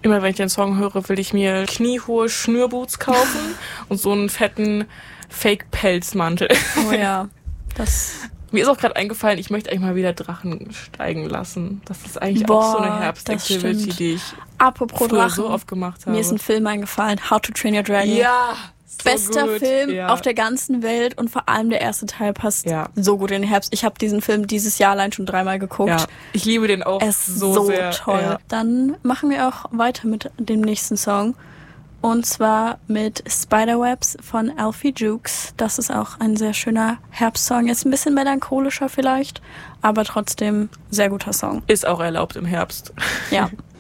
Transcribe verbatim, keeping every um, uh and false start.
Immer wenn ich den Song höre, will ich mir kniehohe Schnürboots kaufen und so einen fetten Fake-Pelzmantel. Oh ja, das... Mir ist auch gerade eingefallen, ich möchte eigentlich mal wieder Drachen steigen lassen. Das ist eigentlich Boah, auch so eine Herbst-Activity, die ich Apropos früher Drachen, so oft gemacht habe. mir ist ein Film eingefallen, How to Train Your Dragon. Ja, so Bester gut. Film ja. auf der ganzen Welt und vor allem der erste Teil passt ja. so gut in den Herbst. Ich habe diesen Film dieses Jahr allein schon dreimal geguckt. Ja, ich liebe den auch Er ist so, so sehr. toll. Ja. Dann machen wir auch weiter mit dem nächsten Song. Und zwar mit Spiderwebs von Alfie Jukes. Das ist auch ein sehr schöner Herbstsong. Jetzt ein bisschen melancholischer vielleicht, aber trotzdem sehr guter Song. Ist auch erlaubt im Herbst. Ja.